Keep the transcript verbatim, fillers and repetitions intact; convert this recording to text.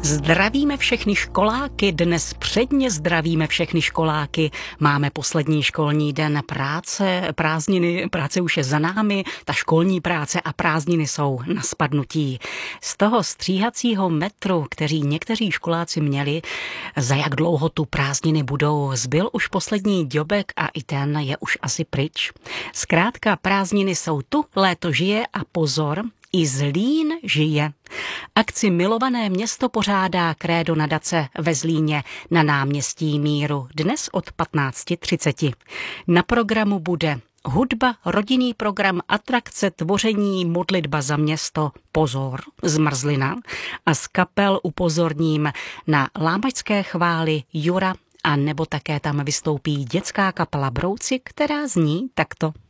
Zdravíme všechny školáky, dnes předně zdravíme všechny školáky. Máme poslední školní den práce, prázdniny, práce už je za námi, ta školní práce a prázdniny jsou na spadnutí. Z toho stříhacího metru, který někteří školáci měli, za jak dlouho tu prázdniny budou, zbyl už poslední děbek a i ten je už asi pryč. Zkrátka prázdniny jsou tu, léto žije a pozor, i Zlín žije. Akci Milované město pořádá Krédo nadace ve Zlíně na náměstí Míru dnes od patnáct třicet. Na programu bude hudba, rodinný program, atrakce, tvoření, modlitba za město, pozor, zmrzlina a z kapel upozorním na lámačské chvály Jura a nebo také tam vystoupí dětská kapela Brouci, která zní takto.